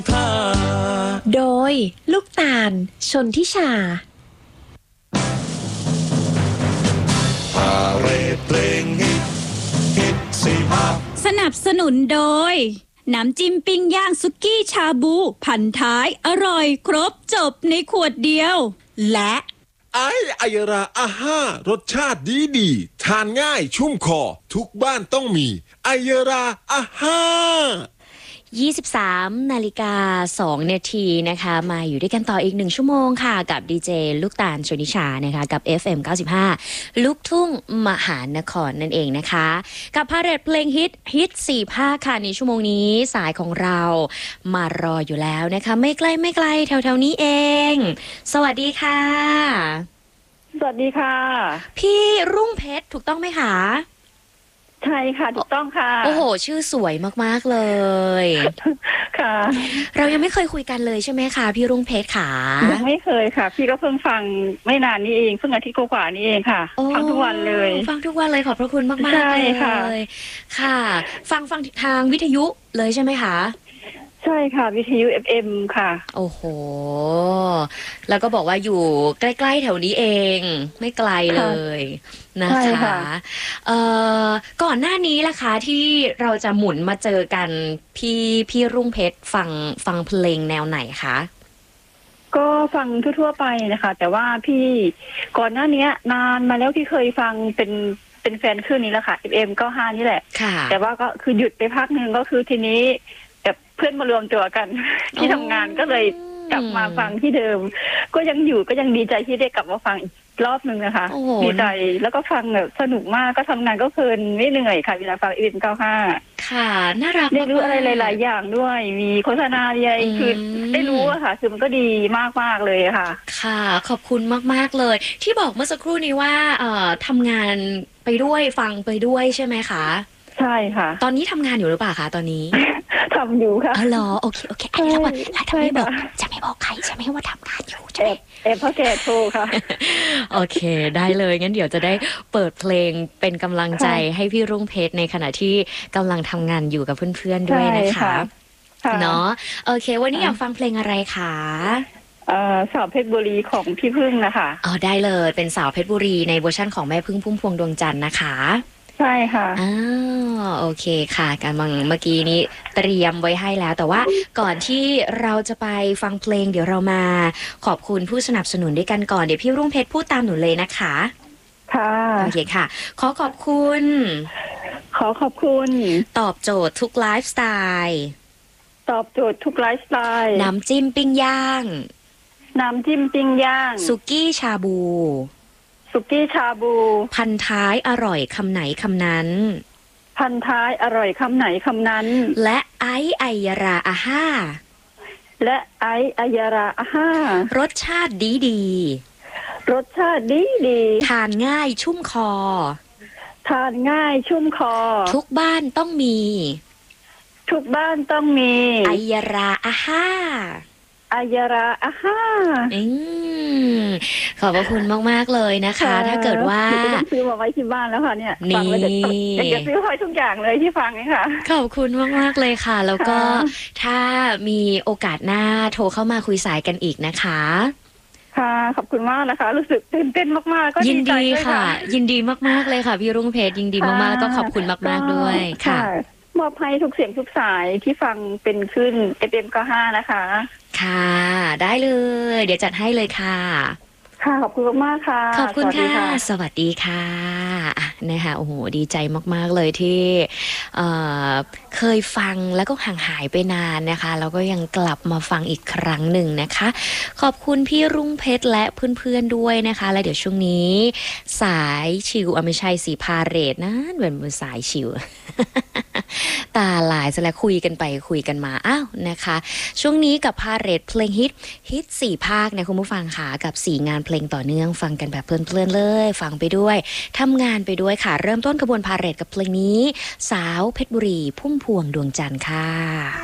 โดยลูกตาลชนทิชาพาเรดเพลงฮิตสี่ภาคสนับสนุนโดยน้ำจิ้มปิ้งย่างสุกี้ชาบูพันท้ายอร่อยครบจบในขวดเดียวและไอยราอาห้ารสชาติดีทานง่ายชุ่มคอทุกบ้านต้องมีไอยราอาห้า 23 นาฬิกา 2 นาทีนะคะมาอยู่ด้วยกันต่ออีก1ชั่วโมงค่ะกับดีเจลูกตาลชนิชานะคะกับ FM 95 ลูกทุ่งมหานครนั่นเองนะคะกับพาเรดเพลงฮิต4ภาคค่ะในชั่วโมงนี้สายของเรามารออยู่แล้วนะคะไม่ไกลแถวๆนี้เองสวัสดีค่ะสวัสดีค่ะพี่รุ่งเพชรถูกต้องไหมคะใช่ค่ะถูกต้องค่ะโอ้โหชื่อสวยมากๆเลยค่ะเรายังไม่เคยคุยกันเลยใช่ไหมคะพี่รุ่งเพชรค่ะยังไม่เคยค่ะพี่ก็เพิ่งฟังไม่นานนี้เองเพิ่งอาทิตย์กว่านี้เองค่ะฟังทุกวันเลยฟังทุกวันเลยขอบพระคุณมากๆเลยค่ะฟังทางวิทยุเลยใช่ไหมคะใช่ค่ะวิทยุ FM ค่ะโอ้โหแล้วก็บอกว่าอยู่ใกล้ๆแถวนี้เองไม่ไกลเลยนะคะก่อนหน้านี้ล่ะคะที่เราจะหมุนมาเจอกันพี่รุ่งเพชรฟังเพลงแนวไหนคะก็ฟังทั่วๆไปนะคะแต่ว่าพี่ก่อนหน้านี้นานมาแล้วที่เคยฟังเป็นแฟนคลื่นนี้แล้วค่ะ FM 95นี่แหละแต่ว่าก็คือหยุดไปพักนึงก็คือทีนี้แบบเพื่อนมารวมตัวกันที่ทำงานก็เลยกลับมาฟังที่เดิมก็ยังอยู่ก็ยังดีใจที่ได้กลับมาฟังอีกรอบนึงนะคะดีใจแล้วก็ฟังแบบสนุกมากก็ทำงานก็เพลินไม่เหนื่อยค่ะเวลาฟังFM 95 ค่ะน่ารักได้รู้อะไรหลายๆอย่างด้วยมีโฆษณาอะไรคือได้รู้อะค่ะคือมันก็ดีมากๆเลยค่ะค่ะขอบคุณมากๆเลยที่บอกเมื่อสักครู่นี้ว่าทำงานไปด้วยฟังไปด้วยใช่ไหมคะใช่ค่ะตอนนี้ทำงานอยู่หรือเปล่าคะตอนนี้ทำอยู่ค่ะอ๋อเหรอโอเคอันนี้แล้วจะไม่บอกใครใช่ไหมว่าทำงานอยู่ใช่ไหมพ่อแกโทรค่ะโอเคได้เลยงั้นเดี๋ยวจะได้เปิดเพลงเป็นกำลังใจให้พี่รุ่งเพชรในขณะที่กำลังทำงานอยู่กับเพื่อนๆด้วยนะคะเนาะโอเควันนี้อยากฟังเพลงอะไรคะสาวเพชรบุรีของพี่พึ่งนะคะอ๋อได้เลยเป็นสาวเพชรบุรีในเวอร์ชั่นของแม่พึ่งพุ่มพวงดวงจันทร์นะคะใช่ค่ะโอเคค่ะการเมื่อกี้นี้เตรียมไว้ให้แล้วแต่ว่าก่อนที่เราจะไปฟังเพลงเดี๋ยวเรามาขอบคุณผู้สนับสนุนด้วยกันก่อนเดี๋ยวพี่รุ่งเพชรพูดตามหนูเลยนะคะค่ะโอเคค่ะขอบคุณตอบโจทย์ทุกไลฟ์สไตล์ตอบโจทย์ทุกไลฟ์สไตล์น้ำจิ้มปิ้งย่างสุกี้ชาบูพันท้ายอร่อยคำไหนคำนั้นและไอายราอาห้ารสชาติดีทานง่ายชุ่มคอทุกบ้านต้องมีไอยราอาห้าขอบพระคุณมากๆเลยนะคะถ้าเกิดว่าซื้อมาไว้ที่บ้านแล้วค่ะเนี่ยฟังแล้วเดี๋ยวซื้อไว้ทุกอย่างเลยที่ฟังนี่ค่ะขอบคุณมากๆเลยค่ะแล้วก็ถ้ามีโอกาสหน้าโทรเข้ามาคุยสายกันอีกนะคะค่ะขอบคุณมากนะคะรู้สึกตื่นเต้นมากๆก็ยินดีค่ะยินดีมากๆเลยค่ะพี่รุ่งเพชรยินดีมากๆก็ขอบคุณมากๆด้วยค่ะมอบให้ทุกเสียงทุกสายที่ฟังเป็นขึ้น FM 95นะคะค่ะได้เลยเดี๋ยวจัดให้เลยค่ะค่ะขอบคุณมากๆค่ะขอบคุณค่ะสวัสดีค่ะนะคะโอ้โหดีใจมากๆเลยที่เคยฟังแล้วก็ห่างหายไปนานนะคะแล้วก็ยังกลับมาฟังอีกครั้งหนึ่งนะคะขอบคุณพี่รุ่งเพชรและเพื่อนๆด้วยนะคะและเดี๋ยวช่วงนี้สายชิวไม่ใช่สีพาเรดนะเหมือนสายชิว ตาลายซะแล้วคุยกันไปคุยกันมาอ้าวนะคะช่วงนี้กับพาเรดเพลงฮิต4ภาคนะคุณผู้ฟังค่ะกับ4งานเพลงต่อเนื่องฟังกันแบบเพลินๆเลยฟังไปด้วยทำงานไปด้วยค่ะเริ่มต้นขบวนพาเรดกับเพลงนี้สาวเพชรบุรีพุ่มพวงดวงจันทร์ค่ะ